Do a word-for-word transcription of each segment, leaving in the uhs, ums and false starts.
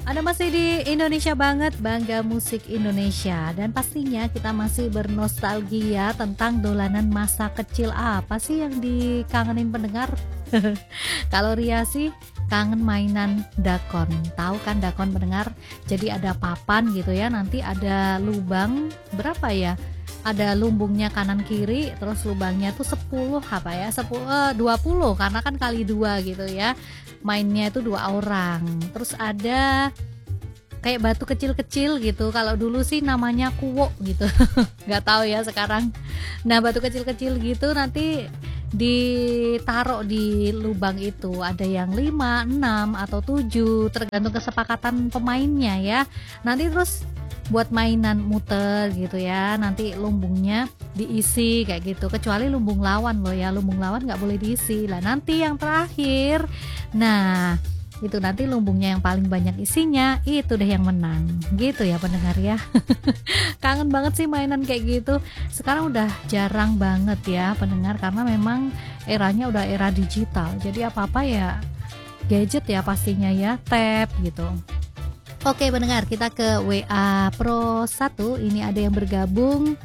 Anda masih di Indonesia Banget, Bangga Musik Indonesia. Dan pastinya kita masih bernostalgia tentang dolanan masa kecil. Apa sih yang dikangenin pendengar? Kalau Ria sih kangen mainan dakon. Tahu kan dakon pendengar? Jadi ada papan gitu ya, nanti ada lubang berapa ya? Ada lumbungnya kanan kiri, terus lubangnya tuh sepuluh apa ya? sepuluh eh, dua puluh karena kan kali dua gitu ya. Mainnya itu dua orang. Terus ada kayak batu kecil-kecil gitu. Kalau dulu sih namanya kuwo gitu. Nggak tahu ya sekarang. Nah, batu kecil-kecil gitu nanti ditaruh di lubang itu. Ada yang lima, enam atau tujuh tergantung kesepakatan pemainnya ya. Nanti terus buat mainan muter gitu ya. Nanti lumbungnya diisi kayak gitu. Kecuali lumbung lawan loh ya. Lumbung lawan nggak boleh diisi. Lah nanti yang terakhir, nah itu nanti lumbungnya yang paling banyak isinya itu deh yang menang gitu ya pendengar ya. Kangen banget sih mainan kayak gitu. Sekarang udah jarang banget ya pendengar, karena memang eranya udah era digital, jadi apa-apa ya gadget ya pastinya ya, tab gitu. Oke pendengar, kita ke W A Pro satu. Ini ada yang bergabung.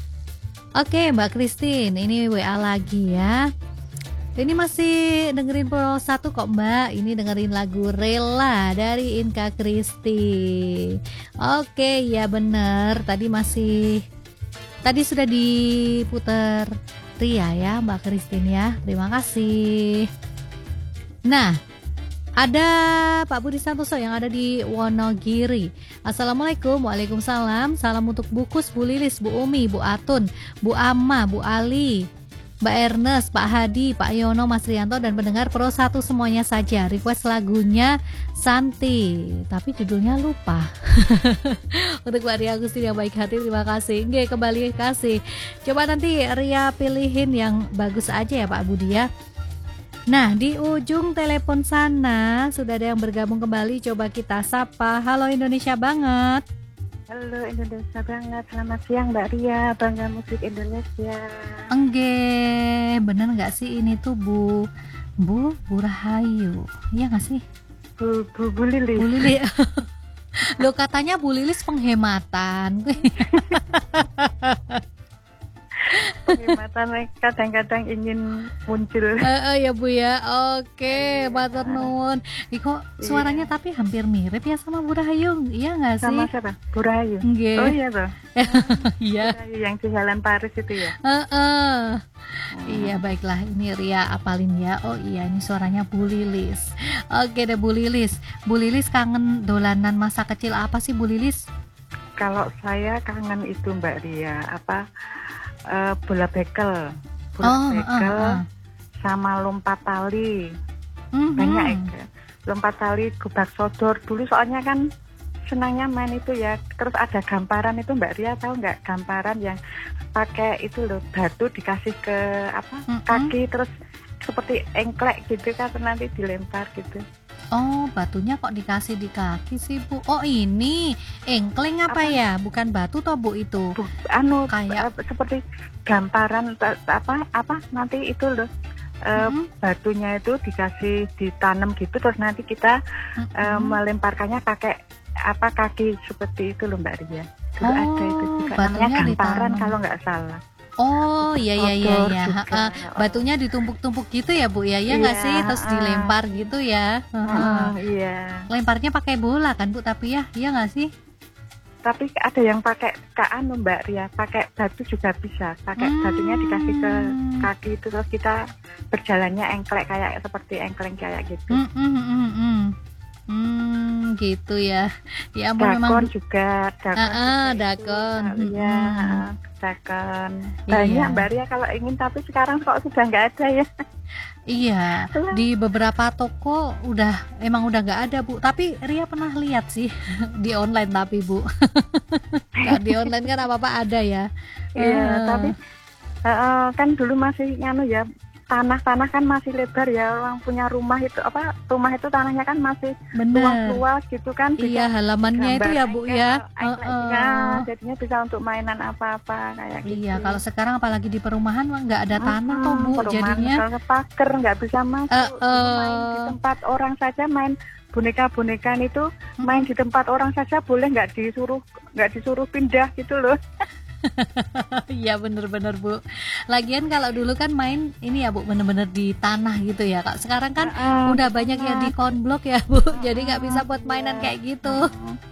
Oke Mbak Christine, ini W A lagi ya. Ini masih dengerin Pro satu kok Mbak. Ini dengerin lagu Rela dari Inka Kristi. Oke ya bener, tadi masih Tadi sudah diputar Ria ya Mbak Christine ya. Terima kasih. Nah, ada Pak Budi Santoso yang ada di Wonogiri. Assalamualaikum. Waalaikumsalam. Salam untuk Bukus, Bu Lilis, Bu Umi, Bu Atun, Bu Amma, Bu Ali, Mbak Ernest, Pak Hadi, Pak Yono, Mas Rianto, dan pendengar Pro satu semuanya saja. Request lagunya Santi, tapi judulnya lupa. Untuk Mbak Ria Agustin yang baik hati, terima kasih. Nggih, kembali kasih. Coba nanti Ria pilihin yang bagus aja ya Pak Budi ya. Nah, di ujung telepon sana sudah ada yang bergabung kembali. Coba kita sapa. Halo Indonesia Banget. Halo Indonesia Banget, selamat siang Mbak Ria, Bangga Musik Indonesia. Enggak, bener nggak sih ini tuh Bu Bu Bu Rahayu, iya nggak sih? Bu Bu, Bu Lilis. Bu Lilis. Lo katanya Bu Lilis penghematan. Penghematan kadang-kadang ingin muncul. Uh, uh, ya Bu ya, oke, matur nuwun. Ih, kok suaranya yeah. Tapi hampir mirip ya sama Bu Rahayu, iya nggak sih? Sama siapa? Bu Rahayu. Nggih. Oh iya toh. Iya. Yang di Jalan Paris itu ya. Uh, uh. Hmm. Iya baiklah, ini Ria apalin ya. Oh iya, ini suaranya Bu Lilis. Oke deh Bu Lilis. Bu Lilis kangen dolanan masa kecil apa sih Bu Lilis? Kalau saya kangen itu Mbak Ria, apa? Uh, bola bekel, bola oh, bekel, uh, uh. sama lompat tali, mm-hmm. banyak ya. Lompat tali, gubak sodor dulu soalnya kan senangnya main itu ya. Terus ada gamparan itu Mbak Ria tahu nggak, gamparan yang pakai itu loh, batu dikasih ke apa mm-hmm. kaki terus seperti engklek gitu kan, nanti dilempar gitu. Oh, batunya kok dikasih di kaki sih Bu? Oh ini engkleng apa, apa ya? Bukan batu toh Bu itu? Bu, anu kayak uh, seperti gamparan apa apa nanti itu loh. Uh, mm-hmm. Batunya itu dikasih ditanam gitu, terus nanti kita mm-hmm. uh, melemparkannya pakai apa kaki seperti itu loh Mbak Ria. Dulu oh, ada itu juga namanya gamparan kalau nggak salah. Oh iya iya iya ya. Uh, batunya ditumpuk-tumpuk gitu ya Bu ya, ya nggak yeah, sih, terus uh, dilempar gitu ya. Uh, uh, iya. Lemparnya pakai bola kan Bu, tapi ya, iya nggak sih? Tapi ada yang pakai anu Mbak Ria, pakai batu juga bisa. Pakai hmm. batunya dikasih ke kaki itu, terus kita berjalannya engklek kayak seperti engkleng kayak gitu. Hmm, hmm, hmm, hmm. Hmm, gitu ya. Ya ampun, dakon memang juga, dakon. Ah, ah, dakon. Iya, hmm. dakon. Banyak iya. Mbak Ria kalau ingin, tapi sekarang kok sudah nggak ada ya. Iya, di beberapa toko udah emang udah nggak ada Bu. Tapi Ria pernah lihat sih di online tapi Bu. Nah, di online kan apa-apa ada ya. Iya, uh. tapi uh, kan dulu masih nganu ya. Tanah-tanah kan masih lebar ya, orang punya rumah itu apa rumah itu tanahnya kan masih luas-luas gitu kan. Iya, halamannya itu ya Bu ya. Uh, uh. Jadinya bisa untuk mainan apa-apa kayak gitu. Iya, kalau sekarang apalagi di perumahan nggak ada tanah uh, toh Bu, jadinya pagar nggak bisa masuk. Uh, uh. Main di tempat orang saja main boneka-bonekaan itu main di tempat orang saja boleh, nggak disuruh nggak disuruh pindah gitu loh. Iya bener-bener Bu. Lagian kalau dulu kan main ini ya Bu, bener-bener di tanah gitu ya. Kak sekarang kan Uh, udah banyak yang di konblok ya Bu. Jadi nggak bisa buat mainan kayak gitu.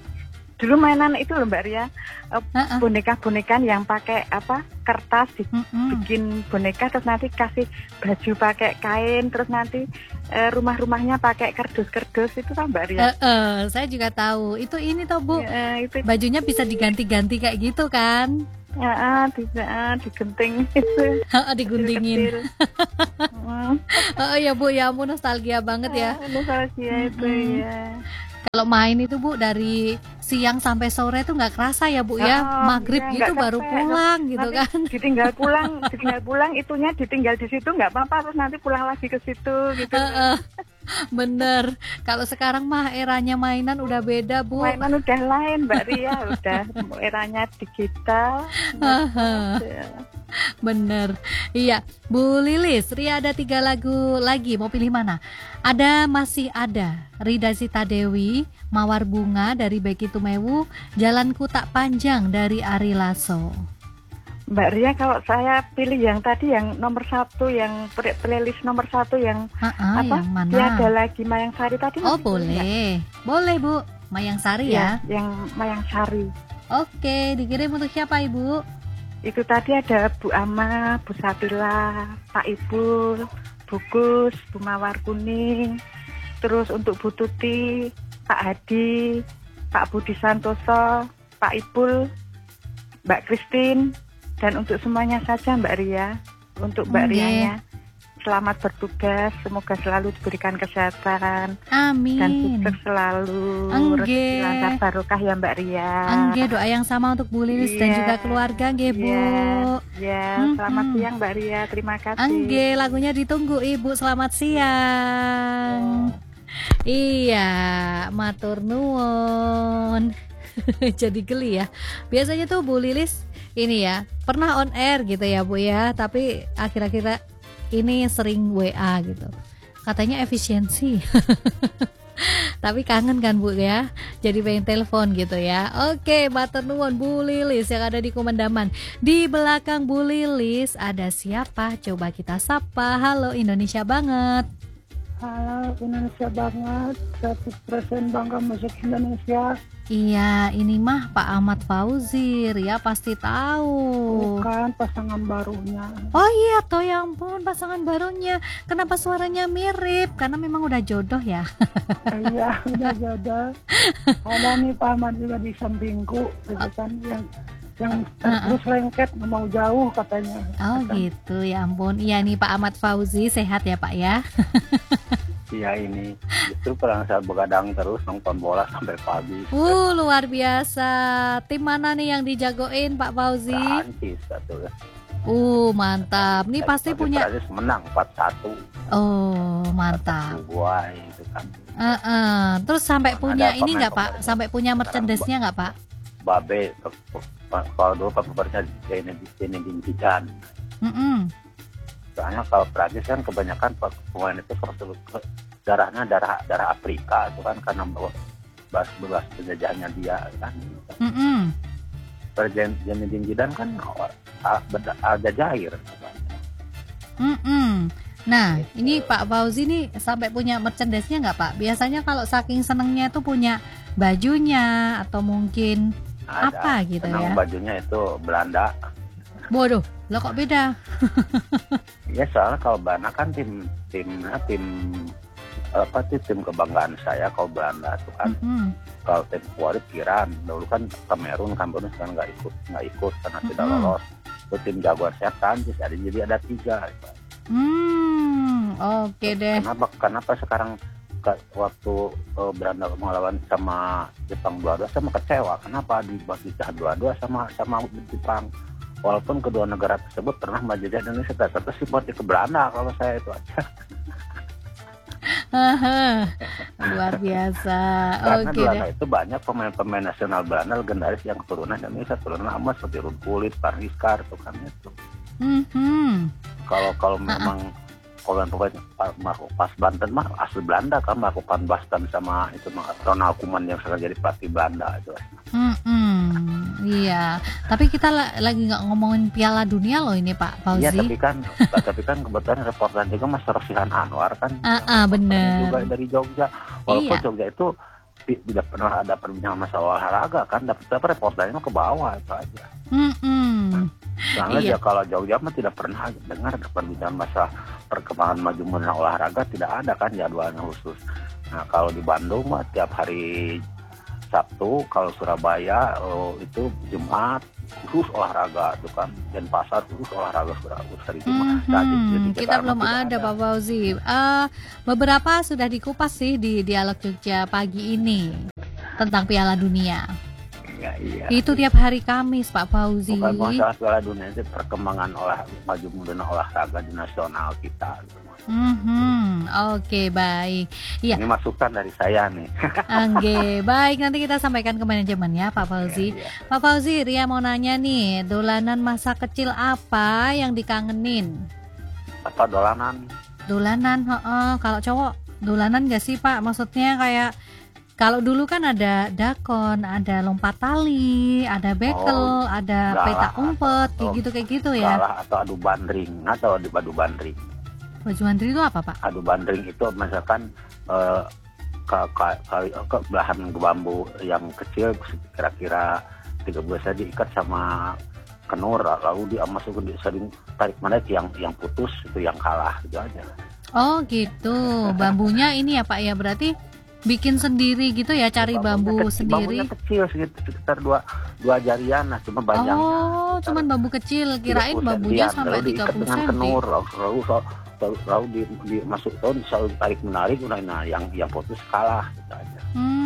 Dulu mainan itu loh Mbak Ria, uh, Uh-uh. boneka-bonekaan yang pakai apa kertas Mm-mm. dibikin boneka, terus nanti kasih baju pakai kain, terus nanti uh, rumah-rumahnya pakai kardus-kardus itu kan Mbak Ria. Uh-uh. Saya juga tahu. Itu ini toh Bu. Ya, itu Bajunya bisa diganti-ganti kayak gitu kan? ya, uh, di, uh, digenting itu. Diguntingin. Kecil-kecil. Hmm. Oh ya Bu, ya ampun nostalgia banget ya. Ah, nostalgia itu Mm-mm. ya. Kalau main itu Bu dari siang sampai sore tuh nggak kerasa ya Bu ya. Oh, Maghrib iya, gitu nggak baru capek. pulang gitu Nanti kan. ditinggal pulang, ditinggal pulang itunya ditinggal di situ nggak apa-apa, terus nanti pulang lagi ke situ gitu. Heeh. Bener. Kalau sekarang mah eranya mainan udah beda Bu. Mainan udah lain Mbak Ria, udah eranya digital. Heeh. Ya. Bener. Iya. Bu Lilis, Ria ada tiga lagu lagi. Mau pilih mana? Ada Masih Ada, Rida Sita Dewi, Mawar Bunga dari Becky Tumewu, Jalanku Tak Panjang dari Ari Lasso. Mbak Ria, kalau saya pilih yang tadi yang nomor satu, yang play- playlist nomor satu yang Heeh, apa? yang mana? Ya ada lagi Mayang Sari tadi. Oh masih boleh nggak? boleh. Boleh Bu. Mayang Sari Ya, ya. yang Mayang Sari. Oke, dikirim untuk siapa Ibu? Itu tadi ada Bu Ama, Bu Sabila, Pak Ibul, Bu Gus, Bu Mawar Kuning, terus untuk Bu Tuti, Pak Hadi, Pak Budi Santoso, Pak Ibul, Mbak Christine, dan untuk semuanya saja Mbak Ria, untuk Mbak Oke. Rianya, selamat bertugas, semoga selalu diberikan kesehatan dan Amin. sukses selalu, Angge. rezeki lancar barokah ya Mbak Ria. Angge, doa yang sama untuk Bu Lilis dan Iya. juga keluarga nggih Bu. Ya, ya, selamat Mm-mm. siang Mbak Ria, terima kasih. Angge, lagunya ditunggu Ibu. Selamat siang. Iya, matur nuwun. Jadi geli ya. Biasanya tuh Bu Lilis ini ya, pernah on air gitu ya Bu ya, tapi akhir-akhir ini sering W A gitu. Katanya efisiensi. Tapi kangen kan Bu ya, jadi pengen telepon gitu ya. Oke, matur nuwun Bu Lilis yang ada di Kumendaman. Di belakang Bu Lilis ada siapa? Coba kita sapa. Halo Indonesia banget. Halo Indonesia banget, seratus persen bangga musik Indonesia. Iya, ini mah Pak Ahmad Fauzi, ya pasti tahu. Bukan pasangan barunya. Oh iya, toh ya ampun pasangan barunya. Kenapa suaranya mirip? Karena memang udah jodoh ya. Iya, udah jodoh. Ada nih Pak Ahmad juga di sampingku, gitu kan, yang yang terus lengket nggak mau jauh katanya. Oh gitu, ya ampun. Iya nih Pak Ahmad Fauzi, sehat ya Pak ya. Iya ini justru pernah saya begadang terus nonton bola sampai pagi. Uh, luar biasa. Tim mana nih yang dijagoin Pak Fauzi? Prancis satu ya. Uh, mantap. Nih pasti Tapi punya. Prancis menang empat satu. Oh, mantap. Uruguay itu kan. Uh-uh. Terus sampai Ada punya ini nggak Pak? pemain-pemain. Sampai punya merchandise-nya nggak Pak? Babe kalau dulu pemainnya Zinedine Zidane. Mm-mm. Soalnya kalau Prancis kan kebanyakan pemain itu ke- darahnya darah darah Afrika itu kan karena belas belas penjajahannya dia kan. Mm-mm. Presiden Zinedine Zidane kan Aljazair. Mm-mm. Nah, ini Pak Fauzi nih sampai punya merchandise-nya nggak Pak? Biasanya kalau saking senengnya tuh punya bajunya atau mungkin apa gitu ya? Bajunya itu Belanda. Bodoh, lo kok beda? Ya soalnya kalau Belanda kan tim tim tim apa sih tim kebanggaan saya kalau Belanda itu kan. Mm-mm. Kalau tim favorit Iran dulu kan Kamerun Kamerun sekarang nggak ikut nggak ikut karena tidak Mm-mm. lolos. Itu tim jagoan saya Prancis ada jadi ada tiga. Hmm, oke deh. Kenapa kenapa sekarang ke- waktu uh, Belanda melawan sama Jepang dua dua sama kecewa. Kenapa dibagi dua dua sama sama Jepang? Walaupun kedua negara tersebut pernah menjajah Indonesia, tetap simpati ke Belanda kalau saya itu aja. Luar biasa. Karena Oke Belanda deh. itu banyak pemain-pemain nasional Belanda legendaris yang keturunan Indonesia, keturunan Ahmad seperti Ruud Gullit, Van Nistelrooy itu kan itu. Mhm. Kalau kalau memang pemain-pemain pas Banten mah asli Belanda kan, Marco van Basten sama itu mah Ronald Koeman yang sekarang jadi pelatih Belanda itu. Hmm, iya. Tapi kita la- lagi nggak ngomongin Piala Dunia loh ini Pak Fauzi. Iya, tapi kan tapi kan kebetulan reporter juga Mas Rosihan Anwar kan. Ah, ah, bener. Juga dari Jogja. Walaupun Iya. Jogja itu ti- tidak pernah ada perbincangan masalah olahraga kan, tapi tapi reporternya mah ke bawah itu aja. Mm-mm. Soalnya Iya. ya kalau Jogja mah tidak pernah dengar perbincangan masalah perkembangan maju mundur olahraga, tidak ada kan jadwalnya khusus. Nah kalau di Bandung mah tiap hari Sabtu, kalau Surabaya oh, itu Jumat khusus olahraga itu kan, dan pasar khusus olahraga khusus hari Jumat. Nah, di- di Hmm, kita Jakarta belum tidak ada Pak Fauzi. Eh, beberapa sudah dikupas sih di Dialog Jogja pagi ini tentang Piala Dunia. Ya, iya. Itu tiap hari Kamis Pak Fauzi. Bukan masalah Piala Dunia, itu perkembangan olah maju mundur olahraga di nasional kita. Gitu. Mhm, Oke baik. Iya, Ini masukan dari saya nih. Angge. Baik, nanti kita sampaikan ke manajemen ya Pak Fauzi. Iya, iya. Pak Fauzi, Ria mau nanya nih, dolanan masa kecil apa yang dikangenin? Apa dolanan? Dolanan, heeh. Kalau cowok, dolanan gak sih Pak? Maksudnya kayak kalau dulu kan ada dakon, ada lompat tali, ada bekel, Oh, ada galah petak umpet, kayak atau- gitu kayak gitu ya. Galah atau adu bandring, atau adu adu bandring. Baju mantri itu apa Pak? Adu bandring itu misalkan eh, ke, ke, ke, ke belahan bambu yang kecil kira-kira tiga belas saja diikat sama kenur, lalu dia masukin di sering tarik menarik yang yang putus itu yang kalah gitu aja. Oh gitu, bambunya ini ya Pak ya, berarti bikin sendiri gitu ya, cari bambu Bambunya kecil- sendiri. Bambunya kecil sekitar, sekitar dua dua jarian, nah cuma panjangnya. Oh, cuman bambu kecil, kirain bambunya sampai tiga tiga puluh dengan sentimeter. kenur, lalu lalu, lalu, lalu di, di masuk tahun selalu tarik menarik, nah, nah yang yang putus kalah gitu aja.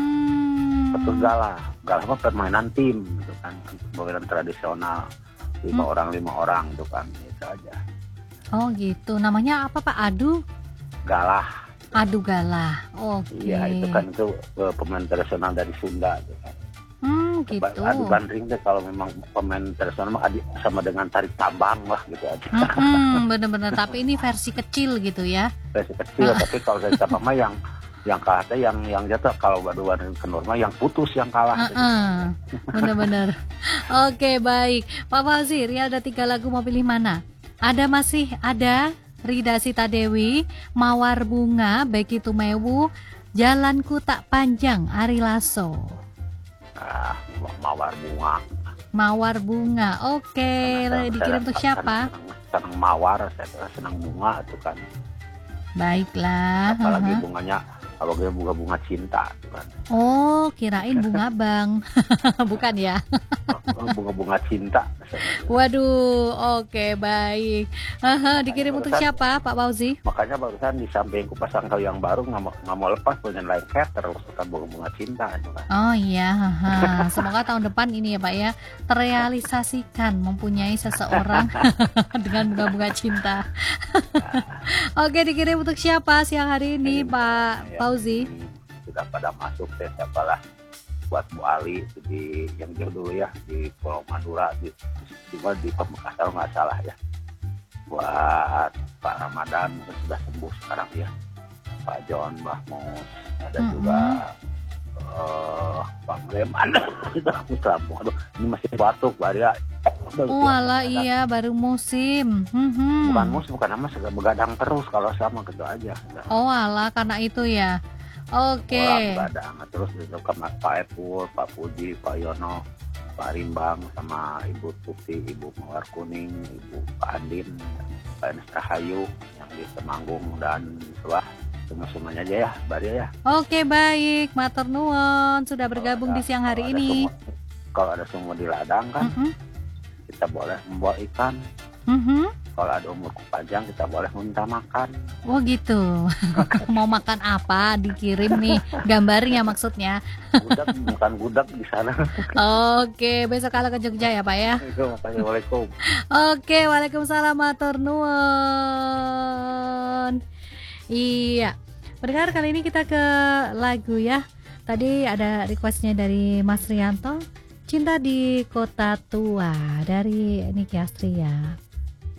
Hmm. Betul galah, galah mah permainan tim gitu kan, permainan tradisional lima Hmm. orang lima orang gitu kan, itu aja. Oh gitu, namanya apa Pak? Adu? Galah, Adu galah. Oke. iya itu kan itu eh, pemain tradisional dari Sunda gitu kan. Hmm, gitu. Adu bandring deh kalau memang pemain tradisional mah adi- sama dengan tarik tambang lah gitu aja. Mm-mm, bener-bener. Tapi ini versi kecil gitu ya. Versi kecil, tapi kalau dari tambang mah yang yang kalah teh yang yang jatuh, kalau adu bandring kenur mah yang putus yang kalah. gitu. Uh-uh. Bener-bener. Oke baik. Pak Fauzi, Ria ada tiga lagu, mau pilih mana? Ada masih ada Rida Sita Dewi, Mawar Bunga, Becky Tumewu, Jalanku Tak Panjang, Ari Lasso. Ah, mawar bunga. Mawar Bunga. Oke, Karena saya- dikirim saya untuk siapa? Senang, senang mawar, saya senang bunga itu kan. Baiklah. Apalagi uh-huh. bunganya, apalagi bunga-bunga cinta itu kan. Oh, kirain bunga bang. Bukan ya? Bunga-bunga cinta. Waduh, oke baik. Haha, dikirim untuk siapa Pak Fauzi? Makanya barusan di samping ku pasang kau yang baru nggak mau nggak mau lepas punya lain cat terus kan bunga-bunga cinta itu kan. Oh iya, haha. Semoga tahun depan ini ya Pak ya terrealisasikan mempunyai seseorang dengan bunga-bunga cinta. Oke, dikirim untuk siapa siang hari ini Pak Ya, Fauzi? ini sudah pada masuk deh, siapalah buat Bu Ali itu di yang jauh dulu ya di Pulau Madura di di, di, di Pamekasan kalau nggak salah ya. Buat Pak Ramadan sudah sembuh sekarang ya. Pak John Bahmus ada Mm-mm. juga eh Pak Gleman kita Lampung. Aduh ini masih batuk Pak Arya. Oh alah, iya baru musim. Hmm. Bukan mus bukan nama segala begadang terus kalau sama gitu aja. Oh alah, karena itu ya. Oke. Orang begadang terus itu ke Mas Pak Epul, Pak Puji, Pak Yono, Pak Rimbang sama Ibu Tuti, Ibu Mawar Kuning, Ibu Pak Andin, Pak Enes Rahayu yang di Temanggung dan itulah semua-semuanya aja ya, Baria ya. Oke baik, matur nuwun sudah bergabung Kalau di ada- siang hari kalau ada ini. semua- kalau ada semua di ladang kan, Mhm, kita boleh membawa ikan. mhm. Kalau ada umur panjang kita boleh minta makan. Oh gitu. Mau makan apa dikirim nih gambarnya maksudnya. Gudak bukan gudak di sana. Oke, besok kalau ke Jogja ya Pak ya. Itu makanya waalaikum. Oke, waalaikumsalam matur nuwun. Iya. Pendengar, kali ini kita ke lagu ya. Tadi ada requestnya dari Mas Rianto, Cinta di Kota Tua dari Niki Astria.